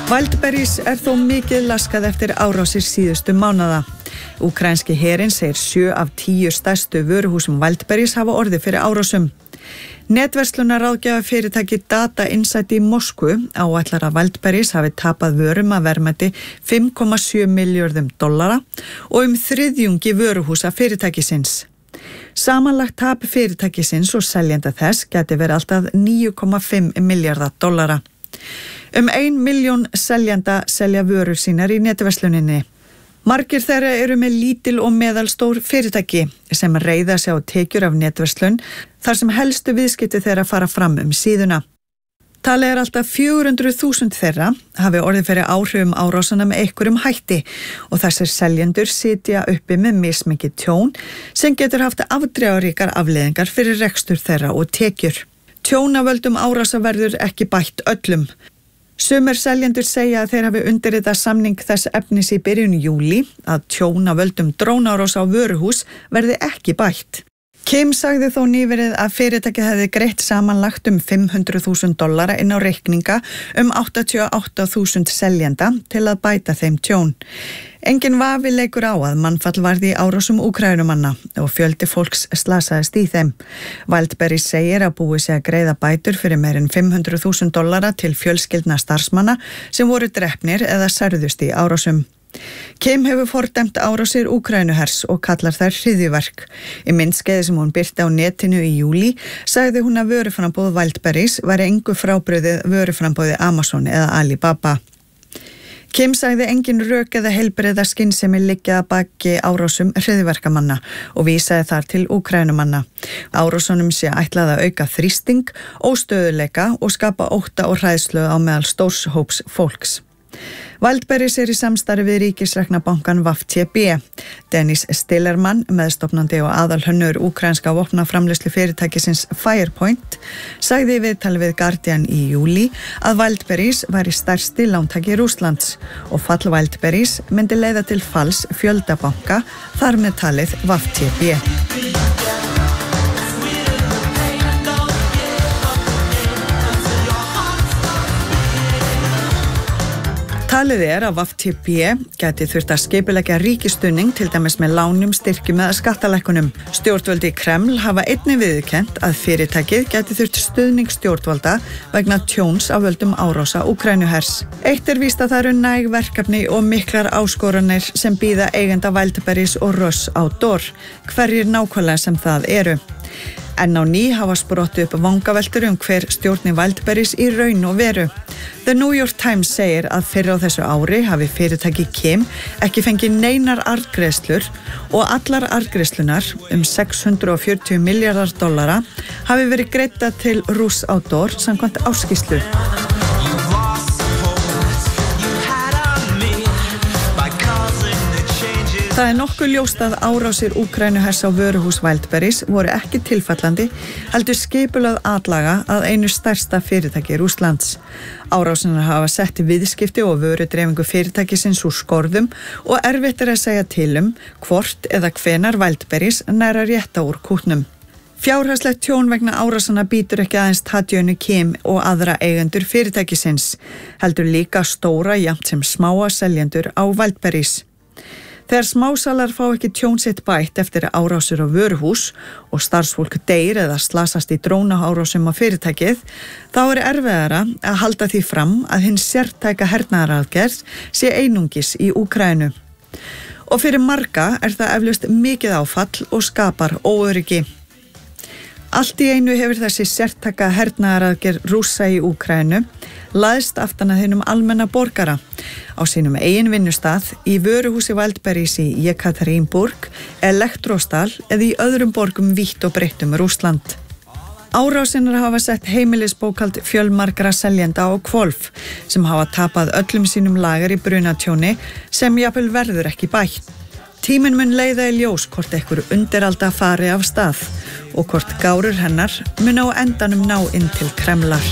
Wildberries þó mikið laskað eftir árásir síðustu mánaða. Úkraínski herinn segir 7 af 10 stærstu vöruhúsum Wildberries hafa orðið fyrir árásum. Netverslunaráðgjafa fyrirtæki Data Insight í Moskvu áætlar að Wildberries hafi tapað vörum að verðmæti $5,7 milljörðum og þriðjungi vöruhúsa fyrirtækisins. Samanlagt tap fyrirtækisins og seljenda þess gæti verið alltaf $9,5 milljarða. 1 milljón seljenda selja vörur sínar í netversluninni. Margir þeirra eru með lítil og meðalstór fyrirtæki sem reiða sig á tekjur af netverslun þar sem helstu viðskipti þeirra fara fram síðuna. Talið alltaf 400.000 þeirra hafi orðið fyrir áhrifum árásana með einhverjum hætti og þessir seljendur sitja uppi með mismikið tjón sem getur haft afdrifaríkar afleiðingar fyrir rekstur þeirra og tekjur. Tjón af völdum árása verður ekki bætt öllum. Sumir seljendur segja að þeir hafi undirritað samning þess efnis í byrjun júlí að tjón af völdum drónaárása á vöruhús verði ekki bætt. Kim sagði þó nýverið að fyrirtækið hefði greitt samanlagt $500,000 inn á reikninga 88.000 seljenda til að bæta þeim tjón. Engin vafi leikur á að mannfall varði í árásum Úkraínumanna og fjöldi fólks slasaðist í þeim. Wildberries segir að búið sé að greiða bætur fyrir meir en $500,000 til fjölskyldna starfsmanna sem voru drepnir eða særðust í árásum. Kim hefur fordæmt árásir Úkraínuhers og kallar þær hryðjuverk. Í myndskeiði sem hún birti á netinu í júlí sagði hún að vöruframboð Wildberries væri engu frábrugðið vöruframboði Amazon eða Alibaba. Kim sagði engin rök eða heilbrigða skynsemi liggja að baki árásum hryðjuverkamanna og vísaði þar til Úkraínumanna. Árásunum sé ætlað að auka þrýsting, óstöðuleika og skapa ótta og hræðslu á meðal stórs hóps fólks. Wildberries í samstarfi við ríkisrekna bankan VTB. Dennis Stillermann, meðstofnandi og aðalhönnur úkraínska vopnaframleiðslu fyrirtækisins Firepoint, sagði í viðtali við Guardian í júlí að Wildberries væri stærsti lántaki Rússlands og fall Wildberries myndi leiða til falls fjölda banka, þar með talið VTB. Talið að VTB gæti þurft að skipuleggja ríkisstuðning til dæmis með lánum, styrkjum eða skattalækkunum. Stjórnvöld í Kreml hafa einnig viðurkennt að fyrirtækið gæti þurft stuðning stjórnvalda vegna tjóns af völdum árása Úkraínuhers. Eitt víst að það eru næg verkefni og miklar áskoranir sem bíða eigenda Wildberries og Rush Outdoor, hverjir nákvæmlega sem það eru. En á ný hafa sprottið upp vangaveltur hver stjórni Wildberries í raun og veru. The New York Times segir að fyrr á þessu ári hafi fyrirtæki Kim ekki fengið neinar arðgreiðslur og allar arðgreiðslunar $640 milljarðar hafi verið greiddar til Rush Outdoor samkvæmt ársskýrslu. Það nokkuð ljóst að árásir Úkraínuhers á vöruhús Wildberries voru ekki tilfallandi, heldur skipulögð atlaga að einu stærsta fyrirtæki Rússlands. Árásinar hafa sett viðskipti og vörudreifingu fyrirtækisins úr skorðum og erfitt að segja til hvort eða hvenar Wildberries nær að rétta úr kútnum. Fjárhagslegt tjón vegna árásana býtur ekki aðeins Tatjönu Kim og aðra eigendur fyrirtækisins, heldur líka stóra jafnt sem smáa seljendur á Wildberries. Þegar smásalar fá ekki tjón sitt bætt eftir árásir á vöruhús og starfsfólk deyr eða slasast í drónaárásum á fyrirtækið, þá erfiðara að halda því fram að hinn sértæka hernaðaraðgerð sé einungis í Úkraínu. Og fyrir marga það eflaust mikið áfall og skapar óöryggi. Allt í einu hefur þessi sértæka hernaðaraðgerð Rússa í Úkraínu laðist aftan að hinum almenna borgara á sínum eigin vinnustað í vöruhúsi Wildberries í Yekaterinburg, Elektrostal eða í öðrum borgum vítt og breytt Rússland. Árásinar hafa sett heimilisbókhald fjölmargra seljenda á hvolf sem hafa tapað öllum sínum lager í brunatjóni sem jafnvel verður ekki bætt. Tíminn mun leiða í ljós hvort einhver undiralda fari af stað og hvort gárur hennar mun á endanum ná inn til Kremlar.